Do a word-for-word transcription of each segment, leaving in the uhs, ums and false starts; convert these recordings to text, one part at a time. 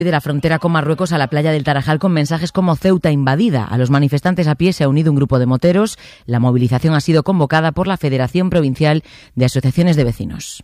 de la frontera con Marruecos a la playa del Tarajal con mensajes como Ceuta invadida. A los manifestantes a pie se ha unido un grupo de moteros. La movilización ha sido convocada por la Federación Provincial de Asociaciones de Vecinos.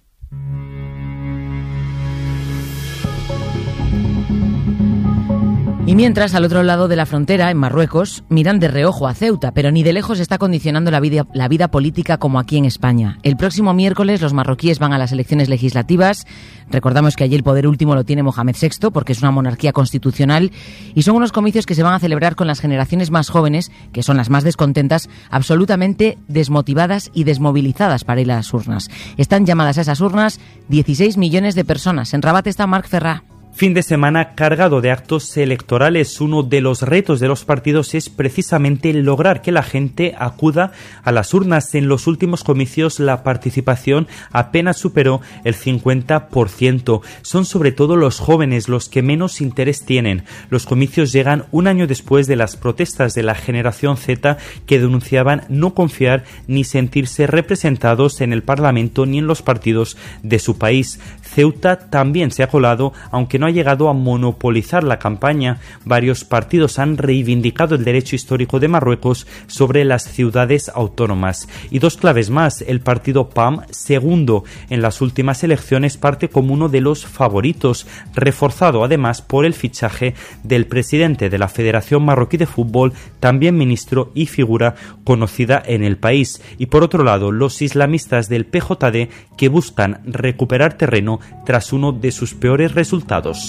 Y mientras, al otro lado de la frontera, en Marruecos, miran de reojo a Ceuta, pero ni de lejos está condicionando la vida, la vida política como aquí en España. El próximo miércoles los marroquíes van a las elecciones legislativas. Recordamos que allí el poder último lo tiene Mohamed sexto, porque es una monarquía constitucional, y son unos comicios que se van a celebrar con las generaciones más jóvenes, que son las más descontentas, absolutamente desmotivadas y desmovilizadas para ir a las urnas. Están llamadas a esas urnas dieciséis millones de personas. En Rabat está Marc Ferrà. Fin de semana cargado de actos electorales. Uno de los retos de los partidos es precisamente lograr que la gente acuda a las urnas. En los últimos comicios la participación apenas superó el cincuenta por ciento. Son sobre todo los jóvenes los que menos interés tienen. Los comicios llegan un año después de las protestas de la generación Z, que denunciaban no confiar ni sentirse representados en el Parlamento ni en los partidos de su país. Ceuta también se ha colado, aunque no ha llegado a monopolizar la campaña. Varios partidos han reivindicado el derecho histórico de Marruecos sobre las ciudades autónomas. Y dos claves más: el partido P A M, segundo en las últimas elecciones, parte como uno de los favoritos, reforzado además por el fichaje del presidente de la Federación Marroquí de Fútbol, también ministro y figura conocida en el país. Y por otro lado, los islamistas del P J D, que buscan recuperar terreno tras uno de sus peores resultados.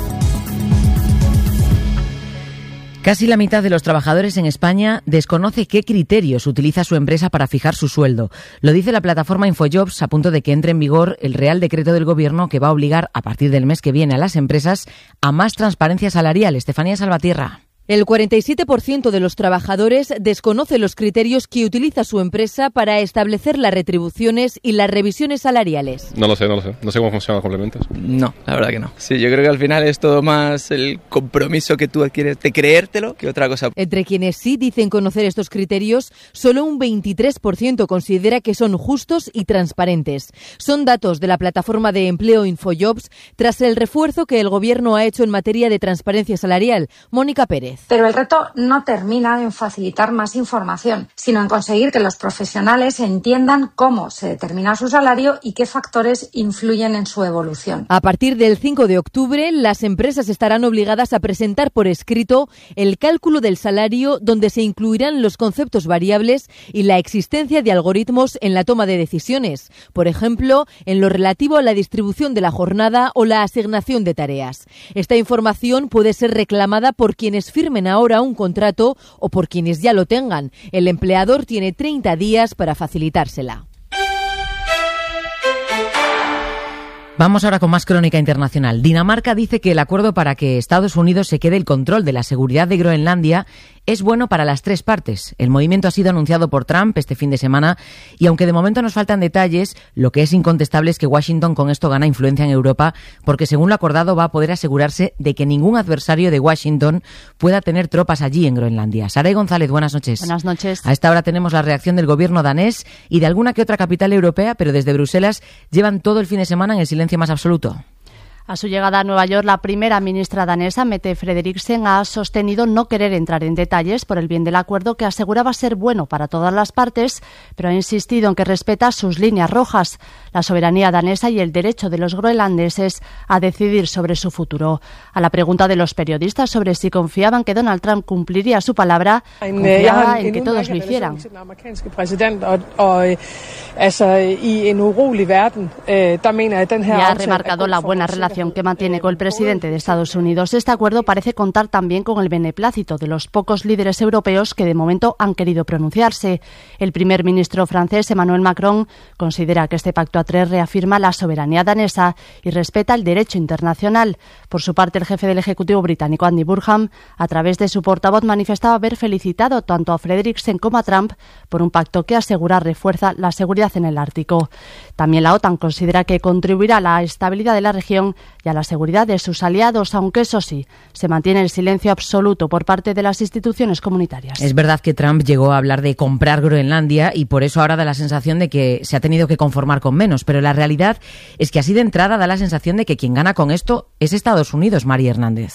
Casi la mitad de los trabajadores en España desconoce qué criterios utiliza su empresa para fijar su sueldo. Lo dice la plataforma Infojobs, a punto de que entre en vigor el Real Decreto del Gobierno que va a obligar a partir del mes que viene a las empresas a más transparencia salarial. Estefanía Salvatierra. El cuarenta y siete por ciento de los trabajadores desconoce los criterios que utiliza su empresa para establecer las retribuciones y las revisiones salariales. No lo sé, no lo sé. No sé cómo funcionan los complementos. No, la verdad que no. Sí, yo creo que al final es todo más el compromiso que tú adquieres de creértelo que otra cosa. Entre quienes sí dicen conocer estos criterios, solo un veintitrés por ciento considera que son justos y transparentes. Son datos de la plataforma de empleo Infojobs tras el refuerzo que el Gobierno ha hecho en materia de transparencia salarial. Mónica Pérez. Pero el reto no termina en facilitar más información, sino en conseguir que los profesionales entiendan cómo se determina su salario y qué factores influyen en su evolución. A partir del cinco de octubre, las empresas estarán obligadas a presentar por escrito el cálculo del salario, donde se incluirán los conceptos variables y la existencia de algoritmos en la toma de decisiones, por ejemplo, en lo relativo a la distribución de la jornada o la asignación de tareas. Esta información puede ser reclamada por quienes firmen ahora un contrato o por quienes ya lo tengan. El empleador tiene treinta días para facilitársela. Vamos ahora con más crónica internacional. Dinamarca dice que el acuerdo para que Estados Unidos se quede el control de la seguridad de Groenlandia es bueno para las tres partes. El movimiento ha sido anunciado por Trump este fin de semana y aunque de momento nos faltan detalles, lo que es incontestable es que Washington con esto gana influencia en Europa porque según lo acordado va a poder asegurarse de que ningún adversario de Washington pueda tener tropas allí en Groenlandia. Saray González, buenas noches. Buenas noches. A esta hora tenemos la reacción del gobierno danés y de alguna que otra capital europea, pero desde Bruselas llevan todo el fin de semana en el silencio más absoluto. A su llegada a Nueva York, la primera ministra danesa, Mette Frederiksen, ha sostenido no querer entrar en detalles por el bien del acuerdo que aseguraba ser bueno para todas las partes, pero ha insistido en que respeta sus líneas rojas, la soberanía danesa y el derecho de los groenlandeses a decidir sobre su futuro. A la pregunta de los periodistas sobre si confiaban que Donald Trump cumpliría su palabra, confiaba en que todos lo hicieran. Y ha remarcado la buena relación que mantiene con el presidente de Estados Unidos. Este acuerdo parece contar también con el beneplácito de los pocos líderes europeos que de momento han querido pronunciarse. El primer ministro francés, Emmanuel Macron, considera que este pacto a tres reafirma la soberanía danesa y respeta el derecho internacional. Por su parte, el jefe del Ejecutivo británico, Andy Burnham, a través de su portavoz, manifestaba haber felicitado tanto a Frederiksen como a Trump por un pacto que asegura refuerza la seguridad en el Ártico. También la OTAN considera que contribuirá a la estabilidad de la región y a la seguridad de sus aliados, aunque eso sí, se mantiene el silencio absoluto por parte de las instituciones comunitarias. Es verdad que Trump llegó a hablar de comprar Groenlandia y por eso ahora da la sensación de que se ha tenido que conformar con menos, pero la realidad es que así de entrada da la sensación de que quien gana con esto es Estados Unidos, Mari Hernández.